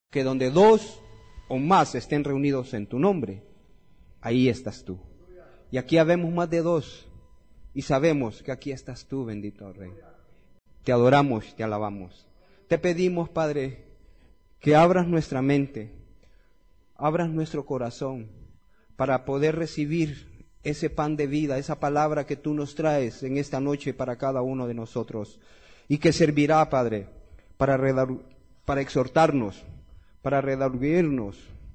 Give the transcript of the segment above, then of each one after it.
que donde dos o más estén reunidos en tu nombre, ahí estás tú. Y aquí habemos más de dos y sabemos que aquí estás tú, bendito Rey. Te adoramos y te alabamos. Te pedimos, Padre, que abras nuestra mente, abras nuestro corazón para poder recibir ese pan de vida, esa palabra que tú nos traes en esta noche para cada uno de nosotros y que servirá, Padre, para exhortarnos, para redarguirnos,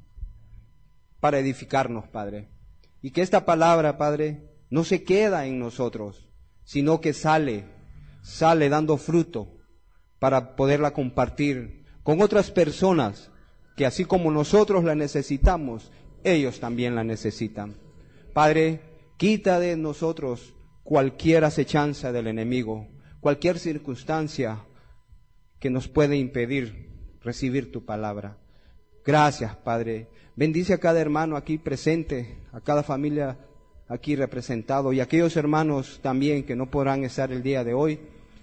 para edificarnos, Padre. Y que esta palabra, Padre, no se queda en nosotros, sino que sale dando fruto para poderla compartir con otras personas que así como nosotros la necesitamos, ellos también la necesitan. Padre, quita de nosotros cualquier acechanza del enemigo, cualquier circunstancia que nos puede impedir recibir tu palabra. Gracias, Padre. Bendice a cada hermano aquí presente, a cada familia aquí representado y a aquellos hermanos también que no podrán estar el día de hoy.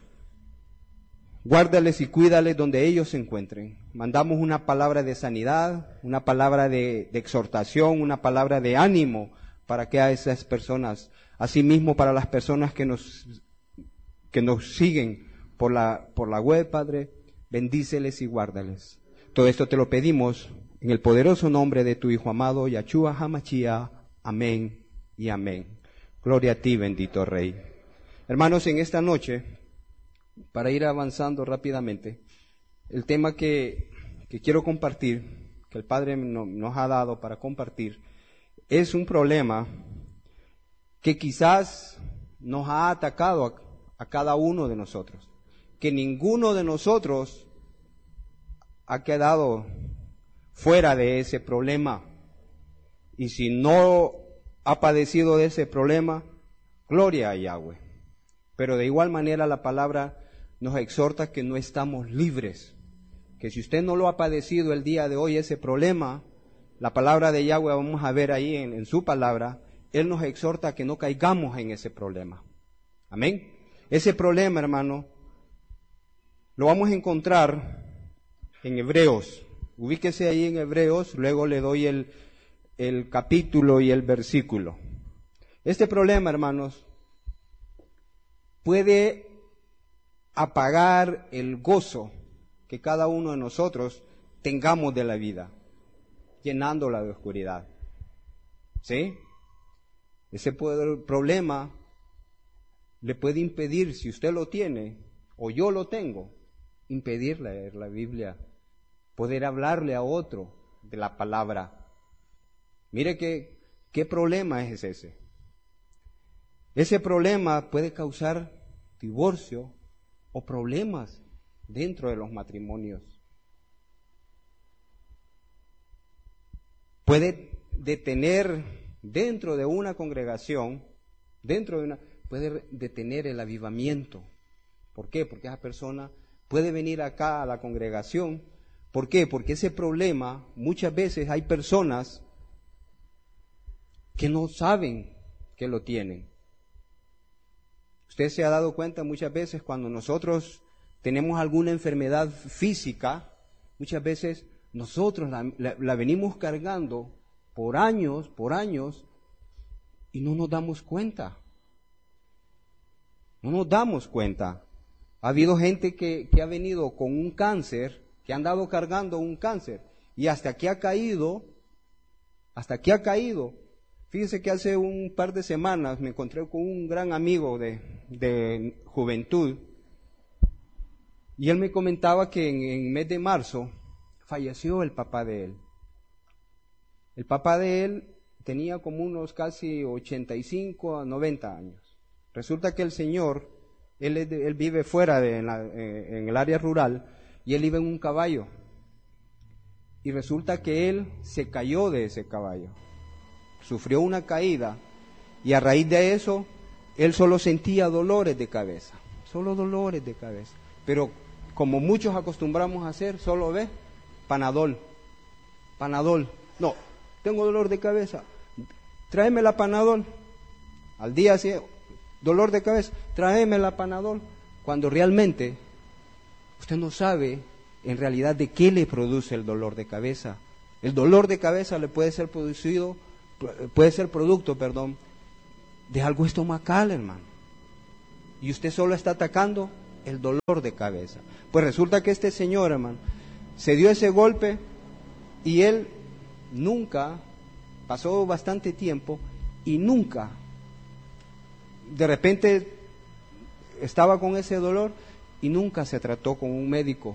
Guárdales y cuídales donde ellos se encuentren. Mandamos una palabra de sanidad, una palabra de exhortación, una palabra de ánimo para que a esas personas, asimismo para las personas que nos siguen por la web, Padre, bendíceles y guárdales. Todo esto te lo pedimos en el poderoso nombre de tu Hijo amado, Yahshua HaMashiach. Amén y amén. Gloria a ti, bendito Rey. Hermanos, en esta noche, para ir avanzando rápidamente, el tema que quiero compartir, que el Padre nos ha dado para compartir, es un problema que quizás nos ha atacado a cada uno de nosotros, que ninguno de nosotros ha quedado fuera de ese problema. Y si no ha padecido de ese problema, gloria a Yahweh. Pero de igual manera la palabra nos exhorta que no estamos libres, que si usted no lo ha padecido el día de hoy ese problema, la palabra de Yahweh vamos a ver ahí en su palabra, Él nos exhorta a que no caigamos en ese problema. Amén. Ese problema, hermano, lo vamos a encontrar en Hebreos. Ubíquese ahí en Hebreos, luego le doy el capítulo y el versículo. Este problema, hermanos, puede apagar el gozo que cada uno de nosotros tengamos de la vida, llenándola de oscuridad. ¿Sí? Ese problema le puede impedir, si usted lo tiene, o yo lo tengo, impedir leer la Biblia, poder hablarle a otro de la palabra. Mire qué problema es ese. Ese problema puede causar divorcio o problemas dentro de los matrimonios. Puede detener dentro de una congregación, puede detener el avivamiento. ¿Por qué? Porque esa persona puede venir acá a la congregación. ¿Por qué? Porque ese problema, muchas veces hay personas que no saben que lo tienen. Usted se ha dado cuenta muchas veces cuando nosotros tenemos alguna enfermedad física, muchas veces nosotros la venimos cargando por años, y no nos damos cuenta. No nos damos cuenta. Ha habido gente que ha venido con un cáncer, que ha andado cargando un cáncer, y hasta aquí ha caído. Fíjese que hace un par de semanas me encontré con un gran amigo de juventud, y él me comentaba que en el mes de marzo falleció el papá de él. El papá de él tenía como unos casi 85 a 90 años. Resulta que el señor, él vive fuera en el área rural, y él iba en un caballo. Y resulta que él se cayó de ese caballo. Sufrió una caída, y a raíz de eso, él solo sentía dolores de cabeza. Solo dolores de cabeza. Pero como muchos acostumbramos a hacer, solo ve Panadol. No, tengo dolor de cabeza. Tráeme la Panadol. Al día siguiente, dolor de cabeza, tráeme la Panadol. Cuando realmente usted no sabe en realidad de qué le produce el dolor de cabeza. El dolor de cabeza le puede ser producto, de algo estomacal, hermano. Y usted solo está atacando el dolor de cabeza. Pues resulta que este señor, hermano, se dio ese golpe y él nunca, pasó bastante tiempo y nunca, de repente estaba con ese dolor y nunca se trató con un médico.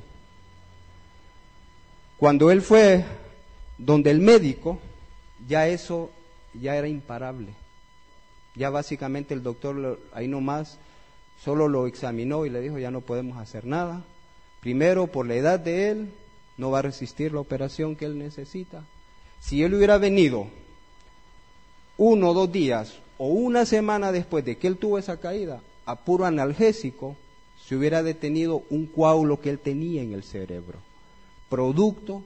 Cuando él fue donde el médico, ya era imparable. Ya básicamente el doctor ahí nomás solo lo examinó y le dijo, ya no podemos hacer nada. Primero, por la edad de él, no va a resistir la operación que él necesita. Si él hubiera venido 1 o 2 días o una semana después de que él tuvo esa caída, a puro analgésico, se hubiera detenido un coágulo que él tenía en el cerebro, producto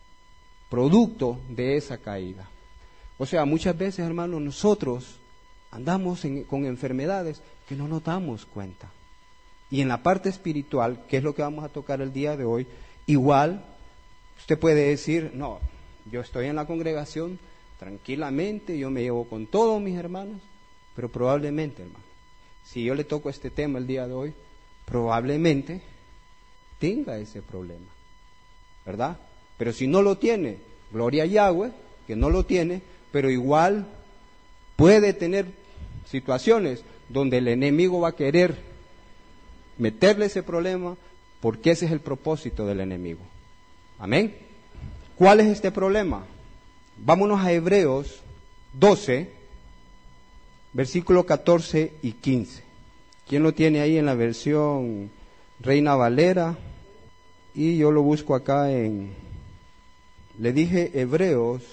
de esa caída. O sea, muchas veces, hermanos, nosotros andamos con enfermedades que no nos damos cuenta. Y en la parte espiritual, que es lo que vamos a tocar el día de hoy, igual usted puede decir, no, yo estoy en la congregación tranquilamente, yo me llevo con todos mis hermanos, pero probablemente, hermano, si yo le toco este tema el día de hoy, probablemente tenga ese problema, ¿verdad? Pero si no lo tiene, gloria a Yahweh, que no lo tiene, pero igual puede tener situaciones donde el enemigo va a querer meterle ese problema, porque ese es el propósito del enemigo. Amén. ¿Cuál es este problema? Vámonos a Hebreos 12, versículos 14 y 15. ¿Quién lo tiene ahí en la versión Reina Valera? Y yo lo busco acá le dije Hebreos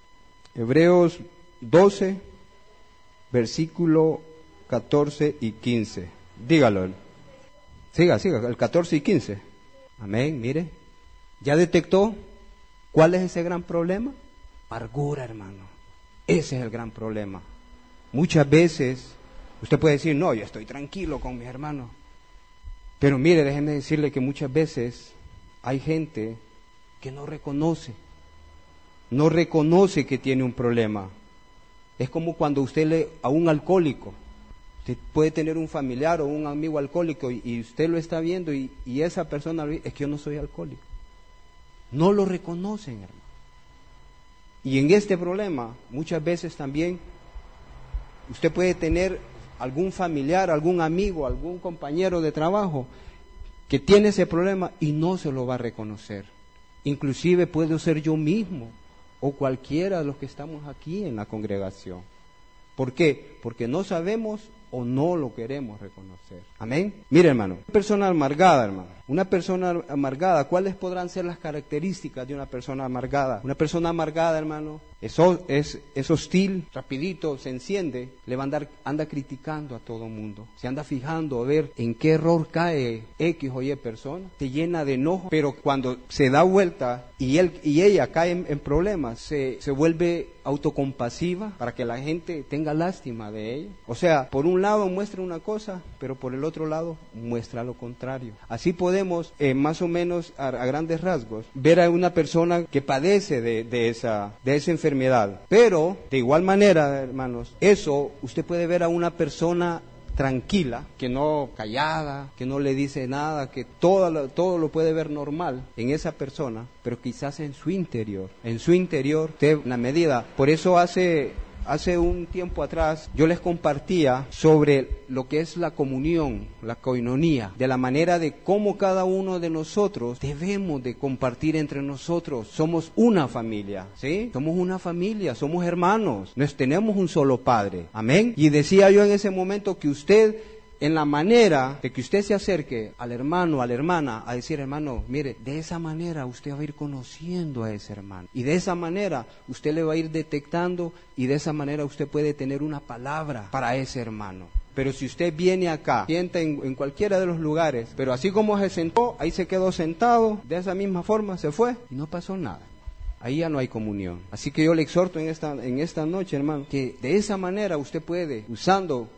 12, versículo 14 y 15. Dígalo. Siga, el 14 y 15. Amén, mire. ¿Ya detectó cuál es ese gran problema? Amargura, hermano. Ese es el gran problema. Muchas veces, usted puede decir, no, yo estoy tranquilo con mis hermanos. Pero mire, déjeme decirle que muchas veces hay gente que no reconoce que tiene un problema. Es como cuando usted a un alcohólico, usted puede tener un familiar o un amigo alcohólico y usted lo está viendo y esa persona es que yo no soy alcohólico. No lo reconocen, hermano. Y en este problema, muchas veces también, usted puede tener algún familiar, algún amigo, algún compañero de trabajo que tiene ese problema y no se lo va a reconocer. Inclusive puedo ser yo mismo o cualquiera de los que estamos aquí en la congregación. ¿Por qué? Porque no sabemos o no lo queremos reconocer. Amén. Mire, hermano, una persona amargada, hermano. Una persona amargada, ¿cuáles podrán ser las características de una persona amargada? Una persona amargada, hermano, es hostil, rapidito, se enciende, le va a anda criticando a todo mundo. Se anda fijando a ver en qué error cae X o Y persona. Se llena de enojo, pero cuando se da vuelta y ella cae en problemas, se vuelve autocompasiva para que la gente tenga lástima de ella. O sea, por un lado muestra una cosa, pero por el otro lado muestra lo contrario. Así podemos, más o menos a grandes rasgos, ver a una persona que padece de esa enfermedad. Pero, de igual manera, hermanos, eso usted puede ver a una persona tranquila, que no callada, que no le dice nada, que todo lo puede ver normal en esa persona, pero quizás en su interior, usted, la medida. Por eso hace un tiempo atrás yo les compartía sobre lo que es la comunión, la koinonía, de la manera de cómo cada uno de nosotros debemos de compartir entre nosotros. Somos una familia, ¿sí? Somos una familia, somos hermanos, tenemos un solo Padre, amén. Y decía yo en ese momento que usted, en la manera de que usted se acerque al hermano, a la hermana, a decir, hermano, mire, de esa manera usted va a ir conociendo a ese hermano. Y de esa manera usted le va a ir detectando y de esa manera usted puede tener una palabra para ese hermano. Pero si usted viene acá, sienta en cualquiera de los lugares, pero así como se sentó, ahí se quedó sentado, de esa misma forma se fue y no pasó nada. Ahí ya no hay comunión. Así que yo le exhorto en esta noche, hermano, que de esa manera usted puede, usando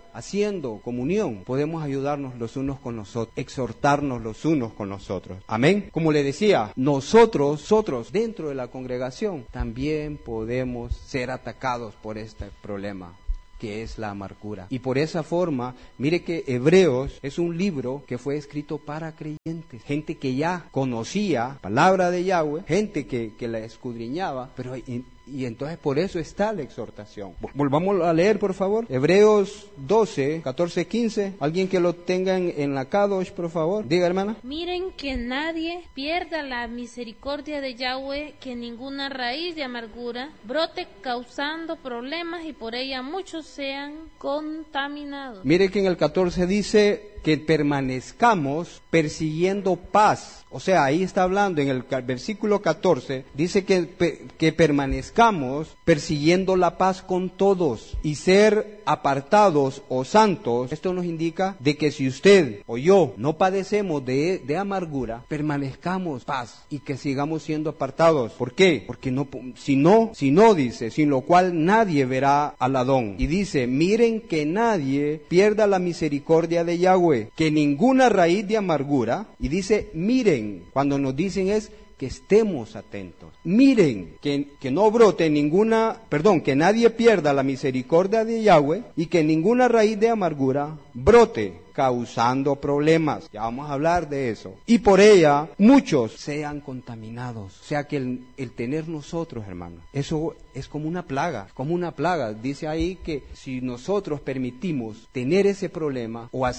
haciendo comunión, podemos ayudarnos los unos con los otros, exhortarnos los unos con los otros. Amén. Como le decía, nosotros dentro de la congregación también podemos ser atacados por este problema, que es la amargura. Y por esa forma, mire que Hebreos es un libro que fue escrito para creyentes, gente que ya conocía la palabra de Yahweh, gente que la escudriñaba, pero y entonces por eso está la exhortación. Volvamos a leer, por favor. Hebreos 12, 14, 15. Alguien que lo tenga en la Kadosh, por favor. Diga, hermana. Miren que nadie pierda la misericordia de Yahweh, que ninguna raíz de amargura brote causando problemas y por ella muchos sean contaminados. Mire que en el 14 dice que permanezcamos persiguiendo paz. O sea, ahí está hablando en el versículo 14, dice que permanezcamos persiguiendo la paz con todos y ser apartados o santos. Esto nos indica de que si usted o yo no padecemos de amargura, permanezcamos paz y que sigamos siendo apartados. ¿Por qué? Porque si no dice, sin lo cual nadie verá al Adón. Y dice, miren que nadie pierda la misericordia de Yahweh, que ninguna raíz de amargura, y dice, miren, cuando nos dicen es que estemos atentos. Miren, que no brote que nadie pierda la misericordia de Yahweh y que ninguna raíz de amargura brote causando problemas. Ya vamos a hablar de eso. Y por ella muchos sean contaminados. O sea que el tener nosotros, hermanos, eso es como una plaga, Dice ahí que si nosotros permitimos tener ese problema o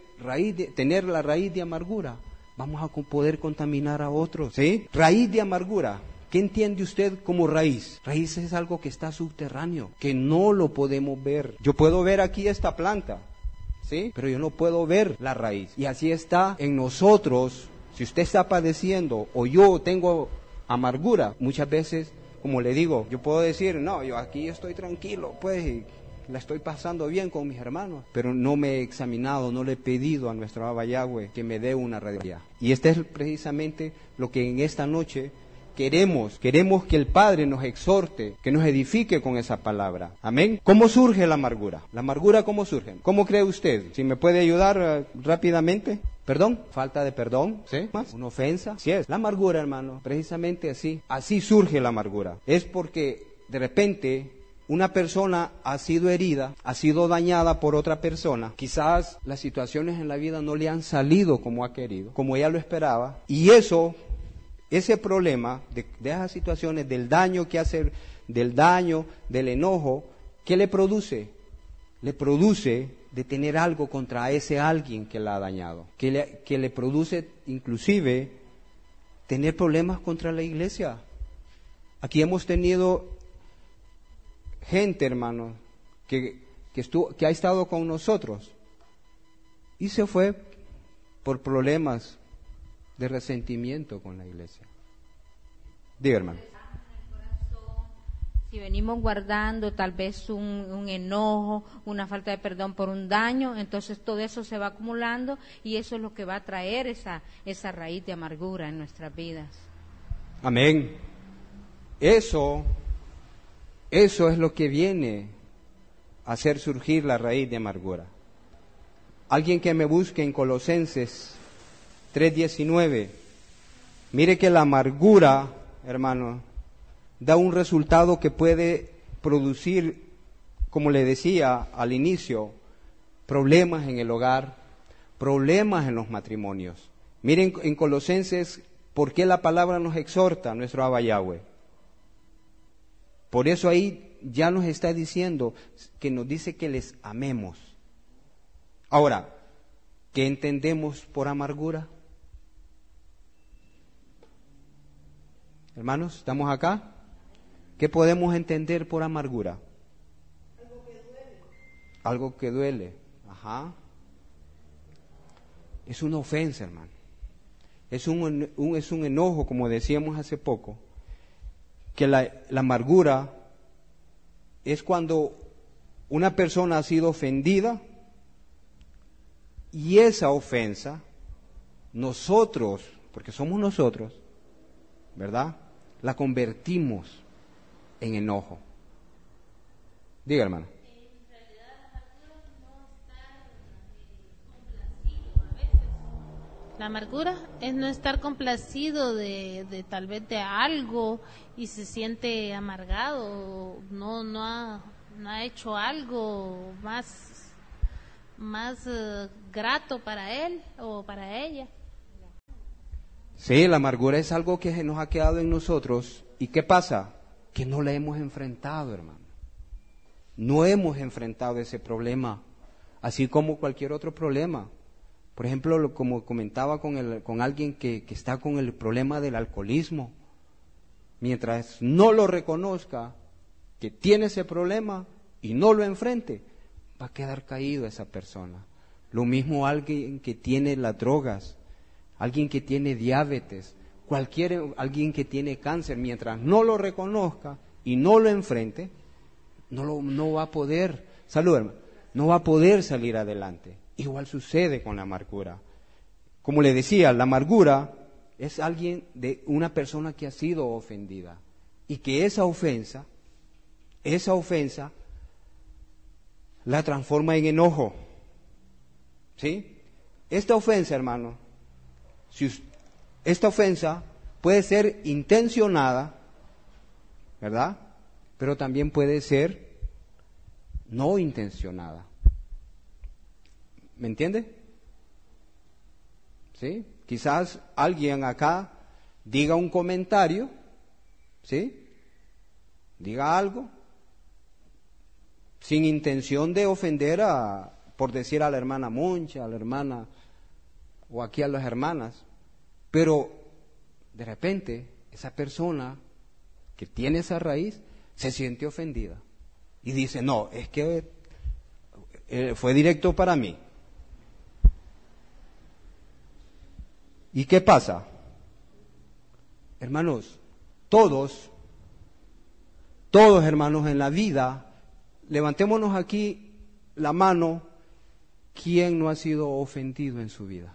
tener la raíz de amargura, vamos a poder contaminar a otros, ¿sí? Raíz de amargura. ¿Qué entiende usted como raíz? Raíz es algo que está subterráneo, que no lo podemos ver. Yo puedo ver aquí esta planta, ¿sí? Pero yo no puedo ver la raíz. Y así está en nosotros. Si usted está padeciendo o yo tengo amargura, muchas veces, como le digo, yo puedo decir, no, yo aquí estoy tranquilo, pues, la estoy pasando bien con mis hermanos, pero no me he examinado, no le he pedido a nuestro Abba Yahweh que me dé una radiografía. Y este es precisamente lo que en esta noche queremos que el Padre nos exhorte, que nos edifique con esa palabra. Amén. ¿Cómo surge la amargura? ¿La amargura cómo surge? ¿Cómo cree usted? Si me puede ayudar rápidamente. ¿Perdón? Falta de perdón, ¿sí? ¿Más? ¿Una ofensa? Sí es. La amargura, hermano, precisamente así surge la amargura. Es porque de repente una persona ha sido herida, ha sido dañada por otra persona. Quizás las situaciones en la vida no le han salido como ha querido, como ella lo esperaba. Y ese problema de esas situaciones, del daño que hace, del enojo, ¿qué le produce? Le produce de tener algo contra ese alguien que la ha dañado. Que le produce inclusive tener problemas contra la iglesia. Aquí hemos tenido gente, hermano, que ha estado con nosotros y se fue por problemas de resentimiento con la iglesia. Diga, hermano. Si venimos guardando tal vez un enojo, una falta de perdón por un daño, entonces todo eso se va acumulando y eso es lo que va a traer esa raíz de amargura en nuestras vidas. Amén. Eso es lo que viene a hacer surgir la raíz de amargura. Alguien que me busque en Colosenses 3:19. Mire que la amargura, hermano, da un resultado que puede producir, como le decía al inicio, problemas en el hogar, problemas en los matrimonios. Miren en Colosenses por qué la palabra nos exhorta, nuestro Abba Yahweh. Por eso ahí ya nos está diciendo que nos dice que les amemos. Ahora, ¿qué entendemos por amargura? Hermanos, ¿estamos acá? ¿Qué podemos entender por amargura? Algo que duele. Algo que duele. Ajá. Es una ofensa, hermano. Es un enojo, como decíamos hace poco, que la amargura es cuando una persona ha sido ofendida y esa ofensa, nosotros, porque somos nosotros, ¿verdad?, la convertimos en enojo. Diga, hermano. En realidad la amargura no amargura es no estar complacido de tal vez de algo y se siente amargado, no ha hecho algo más grato para él o para ella. Sí, la amargura es algo que se nos ha quedado en nosotros. ¿Y qué pasa? Que no la hemos enfrentado, hermano. No hemos enfrentado ese problema, así como cualquier otro problema. Por ejemplo, como comentaba con alguien que está con el problema del alcoholismo. Mientras no lo reconozca, que tiene ese problema y no lo enfrente, va a quedar caído esa persona. Lo mismo alguien que tiene las drogas, alguien que tiene diabetes, alguien que tiene cáncer, mientras no lo reconozca y no lo enfrente, no va a poder, salud hermano, no va a poder salir adelante. Igual sucede con la amargura. Como le decía, la amargura es una persona que ha sido ofendida y que esa ofensa la transforma en enojo. ¿Sí? Esta ofensa, hermano, esta ofensa puede ser intencionada, ¿verdad? Pero también puede ser no intencionada. ¿Me entiende? ¿Sí? Quizás alguien acá diga un comentario, ¿sí? Diga algo sin intención de ofender por decir a la hermana Moncha, a la hermana o aquí a las hermanas, pero de repente esa persona que tiene esa raíz se siente ofendida y dice, no, es que fue directo para mí. ¿Y qué pasa? Hermanos, todos hermanos en la vida, levantémonos aquí la mano, ¿quién no ha sido ofendido en su vida?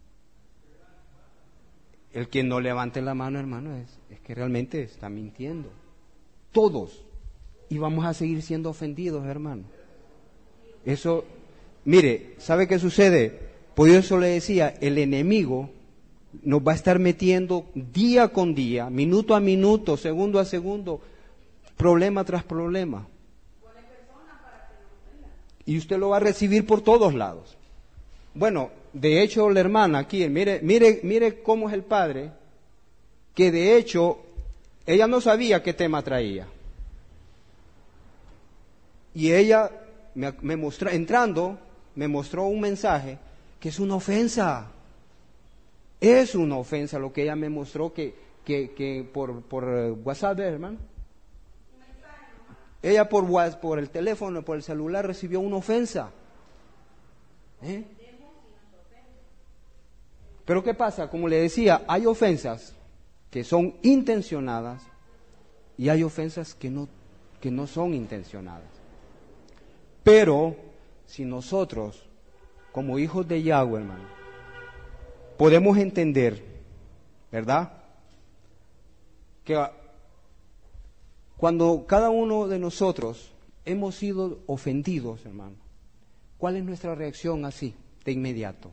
El que no levante la mano, hermano, es que realmente está mintiendo. Todos. Y vamos a seguir siendo ofendidos, hermano. Eso, mire, ¿sabe qué sucede? Por eso le decía, el enemigo nos va a estar metiendo día con día, minuto a minuto, segundo a segundo, problema tras problema. Y usted lo va a recibir por todos lados. Bueno, de hecho la hermana aquí, mire cómo es el padre, que de hecho ella no sabía qué tema traía. Y ella me mostró, entrando, me mostró un mensaje que es una ofensa. Es una ofensa lo que ella me mostró que por WhatsApp, hermano. Ella por el teléfono, por el celular recibió una ofensa. Pero ¿qué pasa? Como le decía, hay ofensas que son intencionadas y hay ofensas que no son intencionadas. Pero si nosotros, como hijos de Yahweh, hermano, podemos entender, ¿verdad? Que cuando cada uno de nosotros hemos sido ofendidos, hermano, ¿cuál es nuestra reacción así, de inmediato?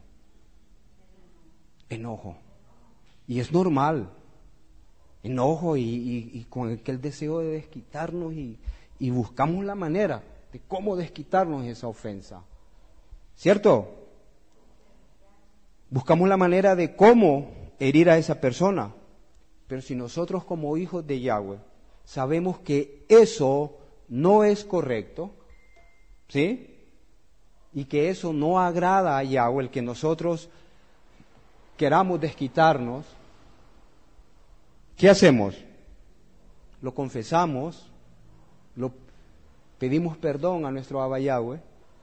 Enojo. Y es normal. Enojo y con aquel deseo de desquitarnos y buscamos la manera de cómo desquitarnos esa ofensa. ¿Cierto? Buscamos la manera de cómo herir a esa persona. Pero si nosotros como hijos de Yahweh sabemos que eso no es correcto, ¿sí? Y que eso no agrada a Yahweh, el que nosotros queramos desquitarnos, ¿qué hacemos? Lo confesamos, lo pedimos perdón a nuestro Abba Yahweh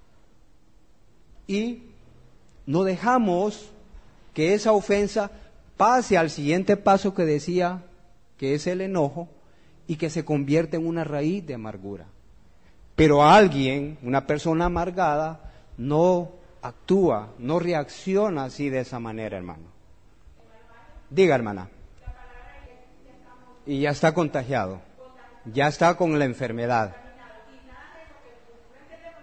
y no dejamos que esa ofensa pase al siguiente paso que decía, que es el enojo, y que se convierte en una raíz de amargura. Pero alguien, una persona amargada, no actúa, no reacciona así de esa manera, hermano. Diga, hermana. Y ya está contagiado, ya está con la enfermedad.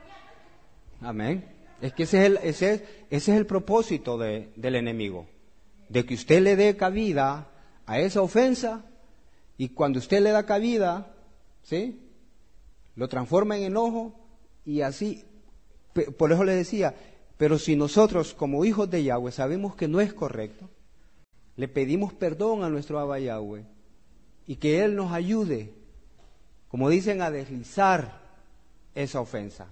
Amén. Es que ese es el propósito del enemigo. de que usted le dé cabida a esa ofensa, y cuando usted le da cabida, ¿sí?, lo transforma en enojo, y así, por eso le decía, pero si nosotros como hijos de Yahweh sabemos que no es correcto, le pedimos perdón a nuestro Abba Yahweh, y que Él nos ayude, como dicen, a deslizar esa ofensa.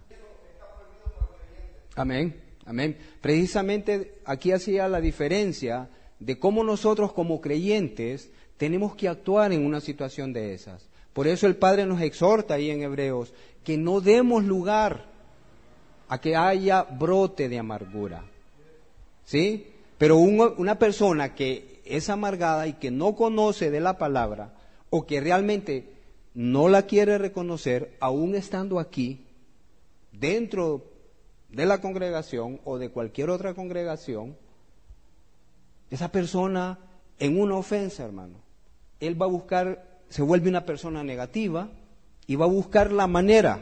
Amén, amén. Precisamente aquí hacía la diferencia de cómo nosotros como creyentes tenemos que actuar en una situación de esas. Por eso el Padre nos exhorta ahí en Hebreos que no demos lugar a que haya brote de amargura, ¿sí? Pero una persona que es amargada y que no conoce de la palabra, o que realmente no la quiere reconocer, aún estando aquí, dentro de la congregación o de cualquier otra congregación, esa persona en una ofensa, hermano, él va a buscar, se vuelve una persona negativa y va a buscar la manera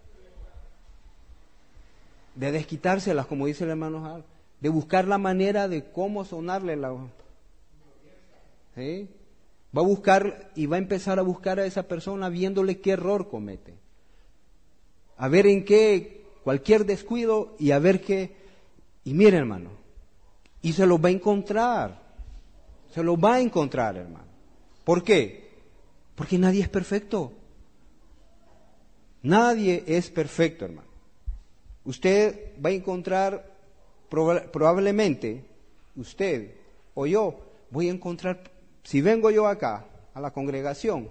de desquitárselas, como dice el hermano Jal, de buscar la manera de cómo sonarle la... ¿Sí? Va a buscar y va a empezar a buscar a esa persona viéndole qué error comete, a ver en qué, cualquier descuido, y a ver qué, y mire, hermano, y se lo va a encontrar, hermano. ¿Por qué? Porque nadie es perfecto. Nadie es perfecto, hermano. Usted va a encontrar, probablemente, usted o yo, voy a encontrar, si vengo yo acá, a la congregación,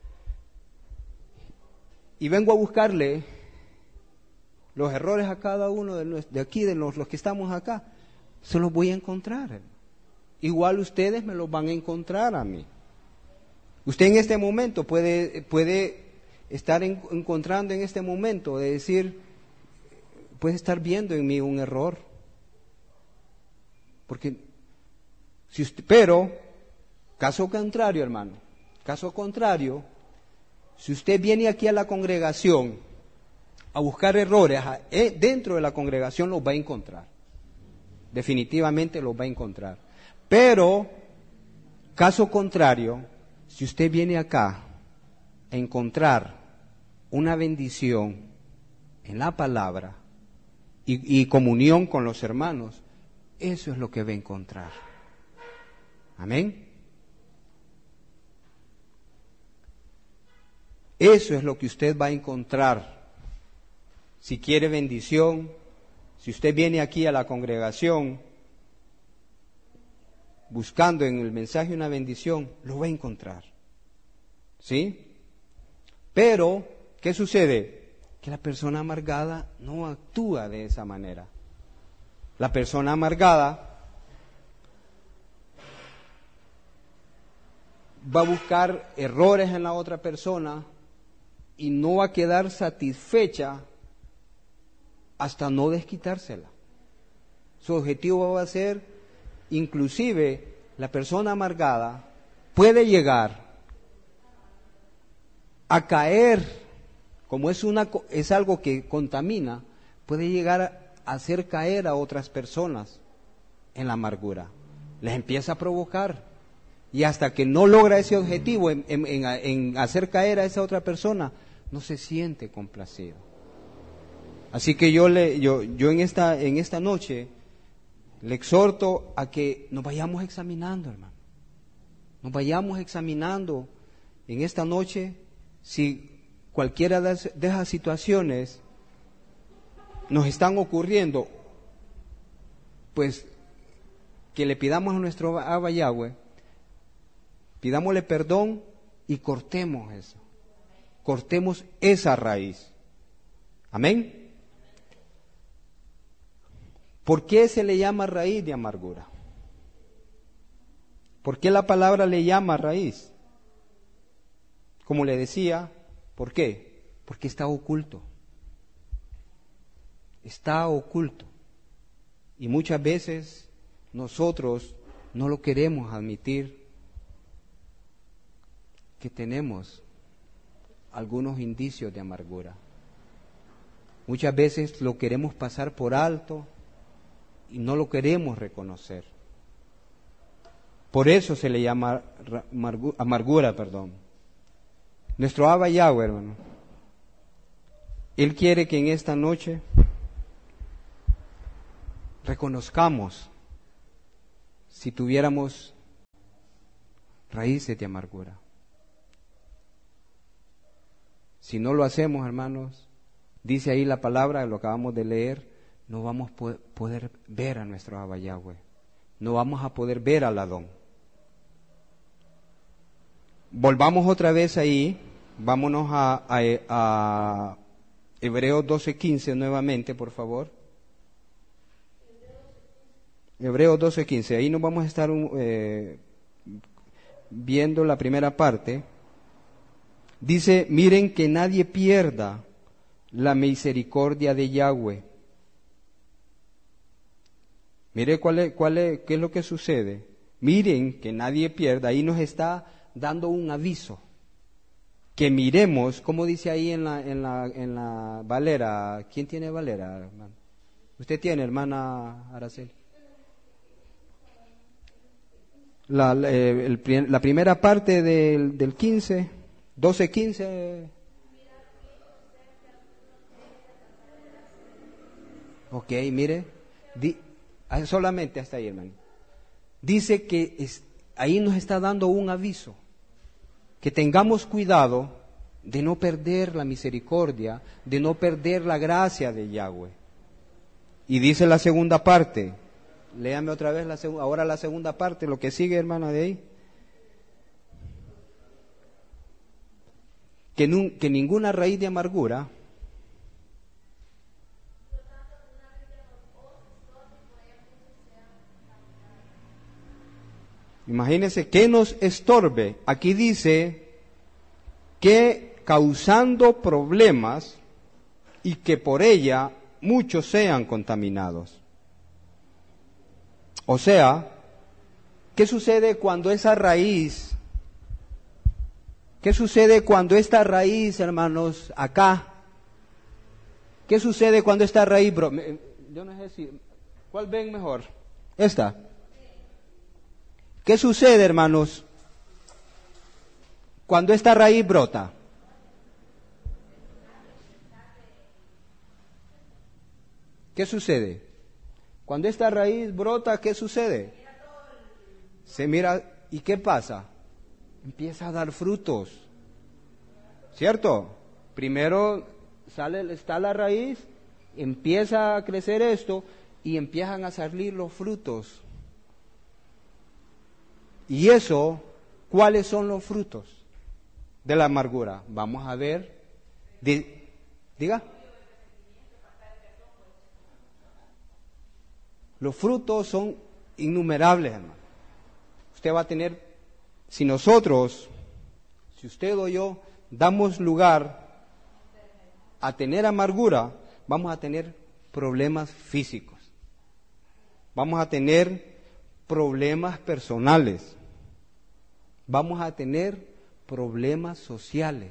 y vengo a buscarle los errores a cada uno de aquí, de los que estamos acá, se los voy a encontrar, hermano. Igual ustedes me los van a encontrar a mí. Usted en este momento puede estar encontrando en este momento, de decir, puede estar viendo en mí un error. Porque, pero, caso contrario, hermano, caso contrario, si usted viene aquí a la congregación a buscar errores, dentro de la congregación los va a encontrar. Definitivamente los va a encontrar. Pero, caso contrario, si usted viene acá a encontrar una bendición en la palabra y comunión con los hermanos, eso es lo que va a encontrar. Amén. Eso es lo que usted va a encontrar. Si quiere bendición, si usted viene aquí a la congregación buscando en el mensaje una bendición, lo va a encontrar. ¿Sí? Pero, ¿qué sucede? Que la persona amargada no actúa de esa manera. La persona amargada va a buscar errores en la otra persona y no va a quedar satisfecha hasta no desquitársela. Su objetivo va a ser, inclusive, la persona amargada puede llegar a caer, como es algo que contamina, puede llegar a hacer caer a otras personas en la amargura. Les empieza a provocar, y hasta que no logra ese objetivo en hacer caer a esa otra persona, no se siente complacido. Así que yo en esta noche le exhorto a que nos vayamos examinando, hermano. Nos vayamos examinando en esta noche si cualquiera de esas situaciones nos están ocurriendo, pues que le pidamos a nuestro Abba Yahweh, pidámosle perdón y cortemos eso. Cortemos esa raíz. Amén. ¿Por qué se le llama raíz de amargura? ¿Por qué la palabra le llama raíz? Como le decía, ¿por qué? Porque está oculto. Está oculto. Y muchas veces nosotros no lo queremos admitir, que tenemos algunos indicios de amargura. Muchas veces lo queremos pasar por alto y no lo queremos reconocer. Por eso se le llama amargura, perdón. Nuestro Abba Yahweh, hermano, Él quiere que en esta noche reconozcamos si tuviéramos raíces de amargura. Si no lo hacemos, hermanos, dice ahí la palabra, lo acabamos de leer, no vamos a poder ver a nuestro Abba Yahweh, no vamos a poder ver al Adón. Volvamos otra vez ahí, vámonos a Hebreos 12:15 nuevamente, por favor. Hebreos 12:15, ahí nos vamos a estar viendo la primera parte. Dice, miren que nadie pierda la misericordia de Yahweh. Mire qué es lo que sucede. Miren que nadie pierda, ahí nos está dando un aviso. Que miremos, como dice ahí en la Valera. ¿Quién tiene Valera, hermano? ¿Usted tiene, hermana Araceli? La primera parte del 15, 12:15. Ok, mire, solamente hasta ahí, hermano. Dice que ahí nos está dando un aviso, que tengamos cuidado de no perder la misericordia, de no perder la gracia de Yahweh. Y dice la segunda parte, léame otra vez ahora la segunda parte, lo que sigue, hermano, de ahí. Que ninguna raíz de amargura imagínense que nos estorbe. Aquí dice que causando problemas y que por ella muchos sean contaminados. O sea, ¿qué sucede cuando esa raíz? ¿Qué sucede cuando esta raíz, hermanos, acá? ¿Qué sucede cuando esta raíz, yo no sé si, ¿cuál ven mejor? Esta. ¿Qué sucede, hermanos, cuando esta raíz brota? ¿Qué sucede? Cuando esta raíz brota, ¿qué sucede? Se mira, ¿y qué pasa? Empieza a dar frutos, ¿cierto? Primero está la raíz, empieza a crecer esto y empiezan a salir los frutos. Y eso, ¿cuáles son los frutos de la amargura? Vamos a ver. Diga. Los frutos son innumerables, hermano. Usted va a tener, si usted o yo damos lugar a tener amargura, vamos a tener problemas físicos. Vamos a tener problemas personales. Vamos a tener problemas sociales,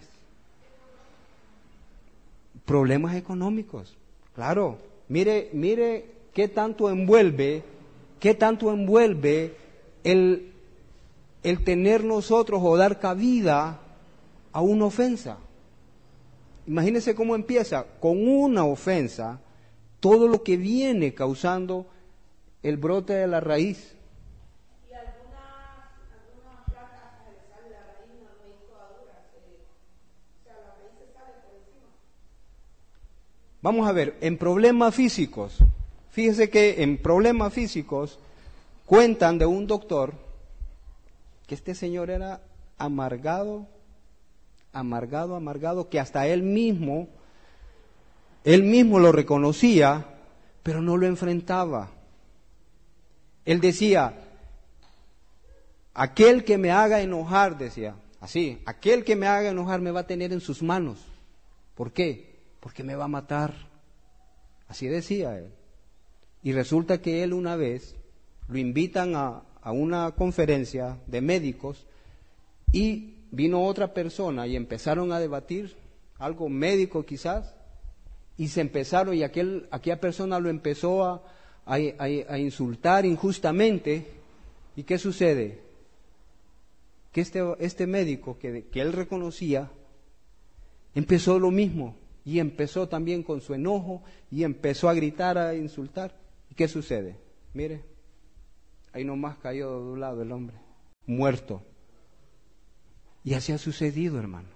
problemas económicos. Claro, mire qué tanto envuelve el tener nosotros o dar cabida a una ofensa. Imagínense cómo empieza con una ofensa, todo lo que viene causando el brote de la raíz. Vamos a ver, en problemas físicos, fíjese que en problemas físicos cuentan de un doctor que este señor era amargado, que hasta él mismo lo reconocía, pero no lo enfrentaba. Él decía, aquel que me haga enojar, decía, así, aquel que me haga enojar me va a tener en sus manos. ¿Por qué? Porque me va a matar. Así decía él. Y resulta que él una vez lo invitan a una conferencia de médicos y vino otra persona y empezaron a debatir, algo médico quizás, y se empezaron, y aquella persona lo empezó a insultar injustamente. ¿Y qué sucede? que este médico que él reconocía, empezó lo mismo, y empezó también con su enojo, y empezó a gritar, a insultar. ¿Y qué sucede? Mire, ahí nomás cayó de un lado el hombre, muerto. Y así ha sucedido, hermano.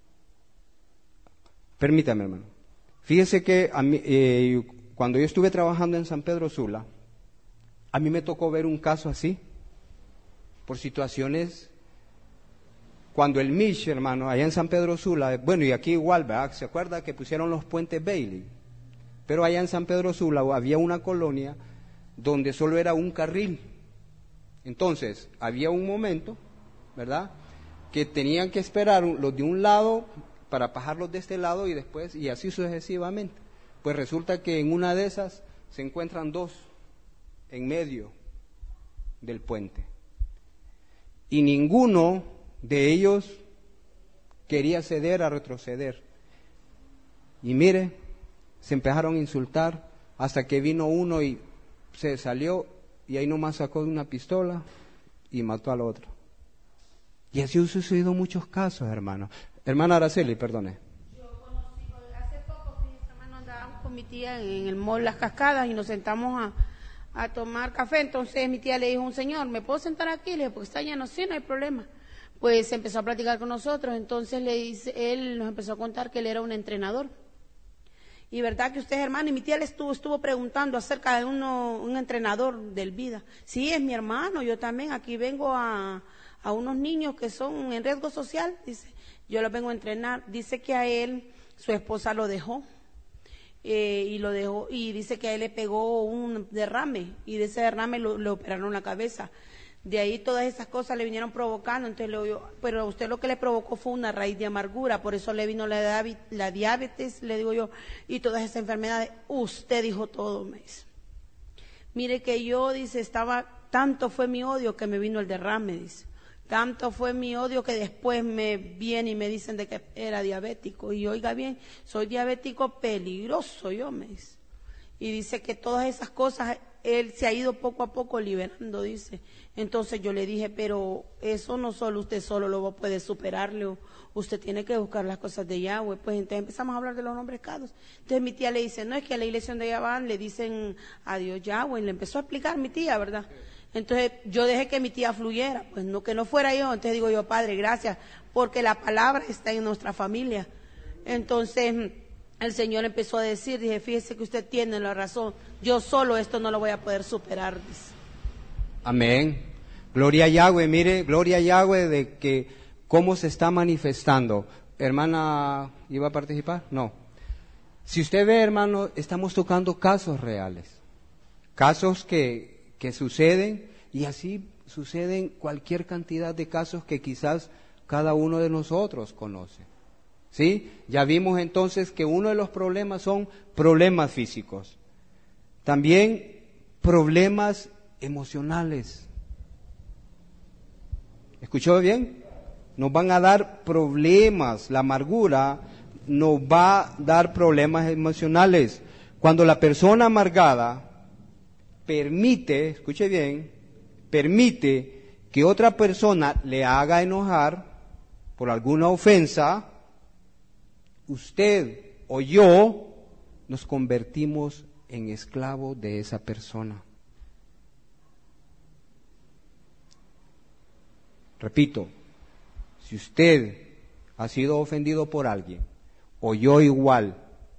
Permítame, hermano. Fíjese que a mí, cuando yo estuve trabajando en San Pedro Sula, a mí me tocó ver un caso así, por situaciones, cuando el Mish, hermano, allá en San Pedro Sula, bueno, y aquí igual, ¿verdad? ¿Se acuerda que pusieron los puentes Bailey? Pero allá en San Pedro Sula había una colonia donde solo era un carril. Entonces, había un momento, ¿verdad?, que tenían que esperar los de un lado para bajarlos de este lado y después, y así sucesivamente. Pues resulta que en una de esas se encuentran dos en medio del puente. Y ninguno de ellos quería ceder a retroceder. Y mire, se empezaron a insultar hasta que vino uno y se salió y ahí nomás sacó una pistola y mató al otro. Y así han sucedido muchos casos, hermano. Hermana Araceli, perdone. Yo conocí, hace poco, hermano, andábamos con mi tía en el mall Las Cascadas y nos sentamos a tomar café. Entonces mi tía le dijo a un señor, ¿me puedo sentar aquí? Le dije, porque está lleno. Sí, no hay problema. Pues empezó a platicar con nosotros. Entonces él nos empezó a contar que él era un entrenador. Y verdad que usted, hermano, y mi tía le estuvo preguntando acerca de un entrenador del vida. Sí, es mi hermano, yo también aquí vengo a unos niños que son en riesgo social, dice, yo los vengo a entrenar. Dice que a él, su esposa lo dejó, y dice que a él le pegó un derrame, y de ese derrame le operaron la cabeza. De ahí todas esas cosas le vinieron provocando. Entonces le digo, pero a usted lo que le provocó fue una raíz de amargura, por eso le vino la diabetes, le digo yo, y todas esas enfermedades. Usted dijo todo, me dice. Mire que yo, dice, tanto fue mi odio que me vino el derrame, dice. Tanto fue mi odio que después me viene y me dicen de que era diabético. Y oiga bien, soy diabético peligroso, yo, me dice. Y dice que todas esas cosas él se ha ido poco a poco liberando, dice. Entonces yo le dije, pero eso no solo usted solo lo puede superarle, usted tiene que buscar las cosas de Yahweh. Pues entonces empezamos a hablar de los nombres cados. Entonces mi tía le dice, no, es que a la iglesia donde ella van le dicen a Dios Yahweh. Y le empezó a explicar mi tía, ¿verdad? Entonces yo dejé que mi tía fluyera, pues no, que no fuera yo. Entonces digo yo, Padre, gracias, porque la palabra está en nuestra familia. Entonces el Señor empezó a decir, dije, fíjese que usted tiene la razón, yo solo esto no lo voy a poder superar, dice. Amén. Gloria a Yahweh, mire, gloria a Yahweh de que cómo se está manifestando. Hermana, ¿iba a participar? No. Si usted ve, hermano, estamos tocando casos reales, casos que suceden, y así suceden cualquier cantidad de casos que quizás cada uno de nosotros conoce. ¿Sí? Ya vimos entonces que uno de los problemas son problemas físicos. También problemas emocionales. ¿Escuchó bien? Nos van a dar problemas, la amargura nos va a dar problemas emocionales. Cuando la persona amargada permite, escuche bien, permite que otra persona le haga enojar por alguna ofensa, usted o yo nos convertimos en esclavos de esa persona. Repito, si usted ha sido ofendido por alguien, o yo igual,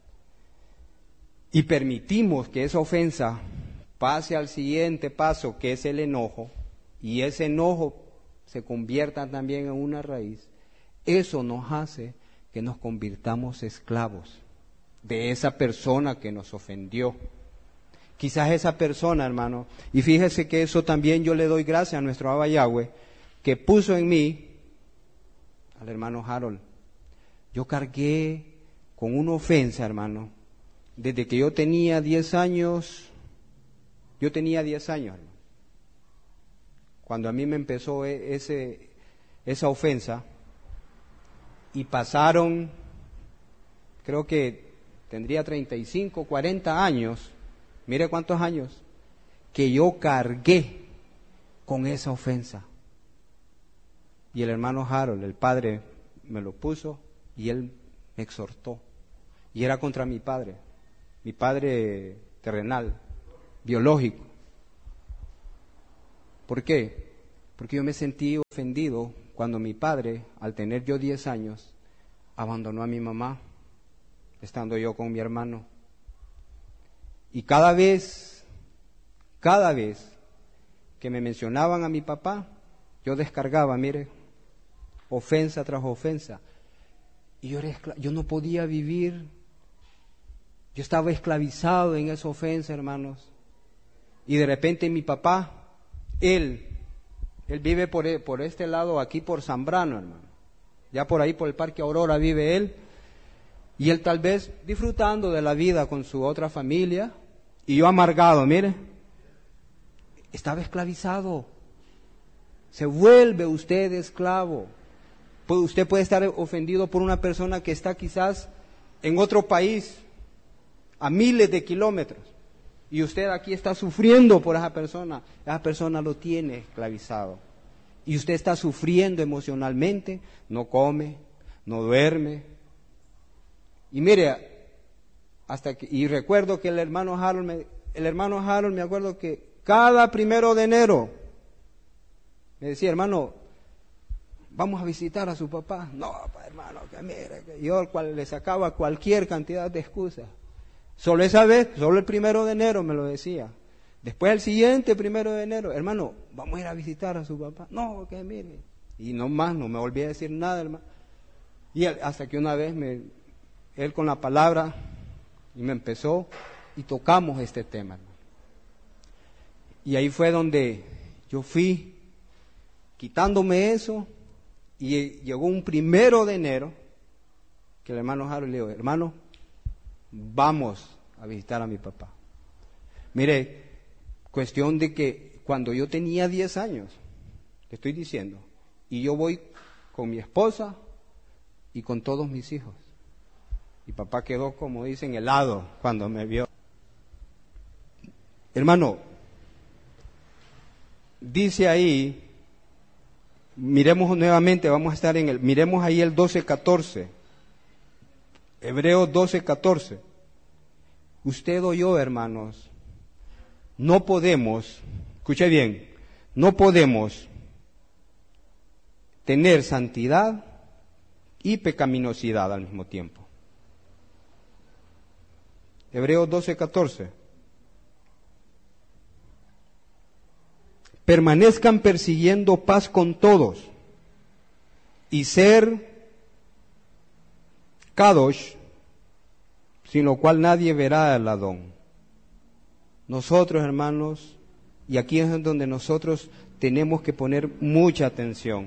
y permitimos que esa ofensa pase al siguiente paso, que es el enojo, y ese enojo se convierta también en una raíz, eso nos hace que nos convirtamos esclavos de esa persona que nos ofendió. Quizás esa persona, hermano, y fíjese que eso también yo le doy gracias a nuestro Abba Yahweh, que puso en mí al hermano Harold. Yo cargué con una ofensa, hermano, desde que yo tenía 10 años, hermano, cuando a mí me empezó esa ofensa, y pasaron, creo que tendría 35, 40 años, mire cuántos años, que yo cargué con esa ofensa. Y el hermano Harold, el padre, me lo puso y él me exhortó. Y era contra mi padre terrenal, biológico. ¿Por qué? Porque yo me sentí ofendido cuando mi padre, al tener yo 10 años, abandonó a mi mamá, estando yo con mi hermano. Y cada vez que me mencionaban a mi papá, yo descargaba, mire, ofensa tras ofensa. Y yo no podía vivir. Yo estaba esclavizado en esa ofensa, hermanos. Y de repente mi papá, él vive por este lado, aquí por Zambrano, hermano. Ya por ahí, por el Parque Aurora, vive él. Y él tal vez disfrutando de la vida con su otra familia. Y yo amargado, mire. Estaba esclavizado. Se vuelve usted esclavo. Usted puede estar ofendido por una persona que está quizás en otro país, a miles de kilómetros, y usted aquí está sufriendo por esa persona lo tiene esclavizado, y usted está sufriendo emocionalmente, no come, no duerme. Y mire, y recuerdo que el hermano Harold me acuerdo que cada 1 de enero me decía, hermano, vamos a visitar a su papá. No, hermano, que mire, que yo le sacaba cualquier cantidad de excusas. Solo esa vez, solo el 1 de enero me lo decía. Después el siguiente 1 de enero, hermano, vamos a ir a visitar a su papá. No, que mire. Y no me volví a decir nada, hermano. Y hasta que una vez él con la palabra y me empezó y tocamos este tema, hermano. Y ahí fue donde yo fui quitándome eso. Y llegó un 1 de enero que el hermano Harold le dijo, hermano, vamos a visitar a mi papá. Mire, cuestión de que cuando yo tenía 10 años, te estoy diciendo, y yo voy con mi esposa y con todos mis hijos. Y papá quedó, como dicen, helado cuando me vio. Hermano, dice ahí, miremos nuevamente, vamos a estar miremos ahí el 12:14. Hebreos 12:14. Usted o yo, hermanos, no podemos, escuche bien, no podemos tener santidad y pecaminosidad al mismo tiempo. Hebreos 12:14. Permanezcan persiguiendo paz con todos y ser kadosh, sin lo cual nadie verá al Adón. Nosotros, hermanos, y aquí es donde nosotros tenemos que poner mucha atención.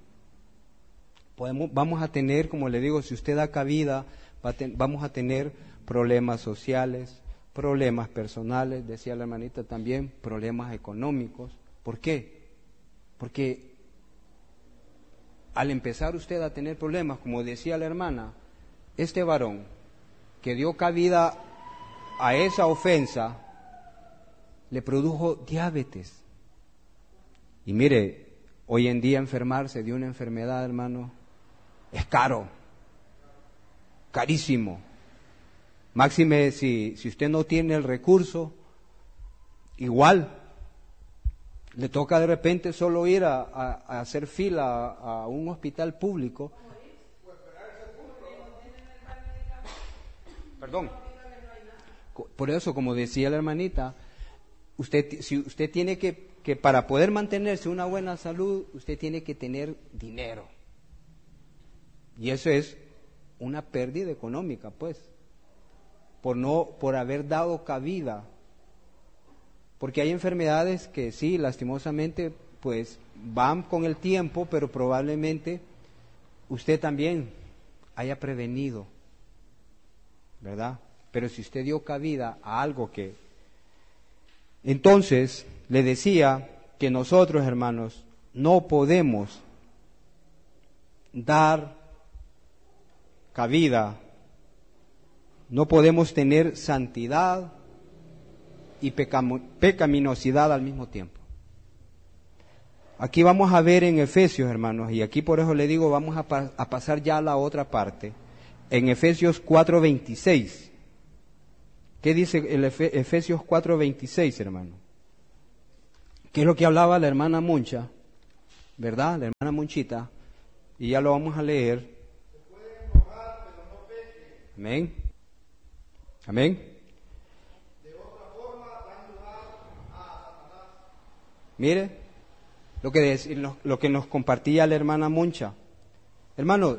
Vamos a tener, como le digo, si usted da cabida, vamos a tener problemas sociales, problemas personales, decía la hermanita también, problemas económicos. ¿Por qué? Porque al empezar usted a tener problemas, como decía la hermana, este varón que dio cabida a esa ofensa, le produjo diabetes. Y mire, hoy en día enfermarse de una enfermedad, hermano, es caro, carísimo. Máxime si usted no tiene el recurso, igual. Le toca de repente solo ir a hacer fila a un hospital público. Perdón. Por eso, como decía la hermanita, si usted tiene que para poder mantenerse una buena salud, usted tiene que tener dinero. Y eso es una pérdida económica, pues, por haber dado cabida. Porque hay enfermedades que sí, lastimosamente, pues van con el tiempo, pero probablemente usted también haya prevenido, ¿verdad? Pero si usted dio cabida a algo que... Entonces, le decía que nosotros, hermanos, no podemos dar cabida, no podemos tener santidad y pecaminosidad al mismo tiempo. Aquí vamos a ver en Efesios, hermanos, y aquí por eso le digo, vamos a pasar ya a la otra parte. En Efesios 4:26. ¿Qué dice el Efesios 4:26, hermano? ¿Qué es lo que hablaba la hermana Moncha? ¿Verdad? La hermana Monchita. Y ya lo vamos a leer. Amén. Amén. Mire lo que nos compartía la hermana Moncha. Hermano,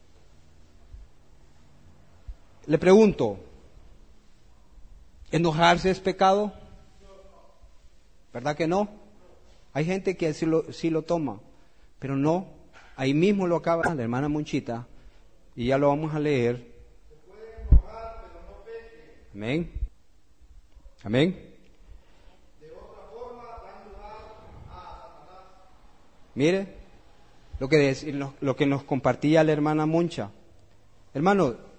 le pregunto, ¿enojarse es pecado? ¿Verdad que no? Hay gente que sí lo toma, pero no. Ahí mismo lo acaba la hermana Monchita y ya lo vamos a leer. Amén. Amén. Mire lo que nos compartía la hermana Moncha. Hermano,